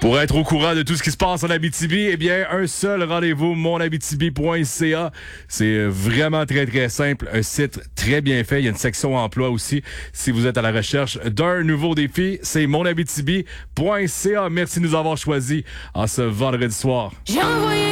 Pour être au courant de tout ce qui se passe en Abitibi, eh bien, un seul rendez-vous, monabitibi.ca. C'est vraiment très, très simple. Un site très bien fait. Il y a une section emploi aussi. Si vous êtes à la recherche d'un nouveau défi, c'est monabitibi.ca. Merci de nous avoir choisis en ce vendredi soir. J'ai envoyé